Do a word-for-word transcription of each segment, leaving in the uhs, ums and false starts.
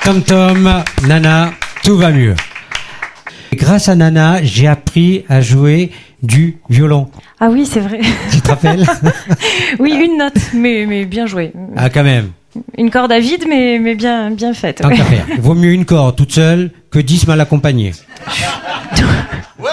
Tom Tom, Nana, tout va mieux. Grâce à Nana, j'ai appris à jouer du violon. Ah oui, c'est vrai. Tu te rappelles? Oui, une note, mais, mais bien jouée. Ah, quand même. Une corde à vide, mais, mais bien, bien faite. Tant Ouais. qu'à faire. Il vaut mieux une corde toute seule que dix mal accompagnées. Ouais.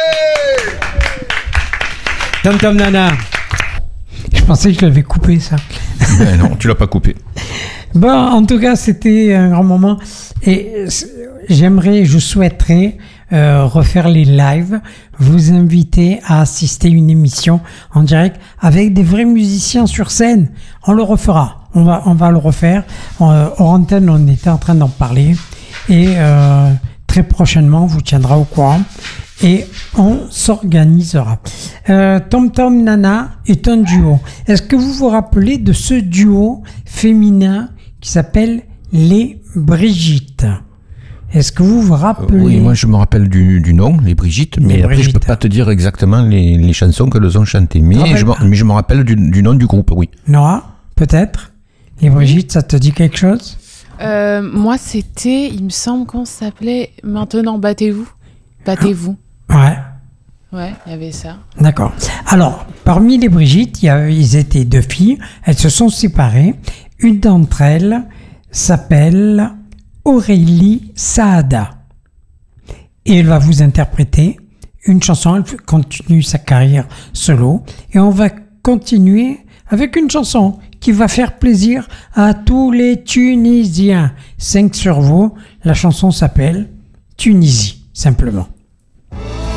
Tom Tom, Nana. Je pensais que je l'avais coupé, ça. Ben non, tu l'as pas coupé. Bon, en tout cas, c'était un grand moment. Et j'aimerais, je souhaiterais euh, refaire les lives, vous inviter à assister à une émission en direct avec des vrais musiciens sur scène. On le refera. On va, on va le refaire. Euh, hors antenne, on était en train d'en parler. Et euh, très prochainement, on vous tiendra au courant. Et on s'organisera. Euh, Tom Tom Nana est un duo. Est-ce que vous vous rappelez de ce duo féminin qui s'appelle les Brigitte? Est-ce que vous vous rappelez? Oui, moi je me rappelle du, du nom, les Brigitte, mais Les après Brigitte. je peux pas te dire exactement les, les chansons qu'elles ont chantées. Mais, Ah ben- je, me, mais je me rappelle du, du nom du groupe, oui. Nora, peut-être? Les Brigitte, ça te dit quelque chose? Euh, moi, c'était, il me semble qu'on s'appelait Maintenant battez-vous. Battez-vous. Ouais, Ouais, il y avait ça. d'accord. Alors, parmi les Brigitte, il y avait, ils étaient deux filles. Elles se sont séparées. Une d'entre elles s'appelle Aurélie Saada. Et elle va vous interpréter une chanson. Elle continue sa carrière solo. Et on va continuer avec une chanson qui va faire plaisir à tous les Tunisiens. cinq sur vous. La chanson s'appelle Tunisie, simplement.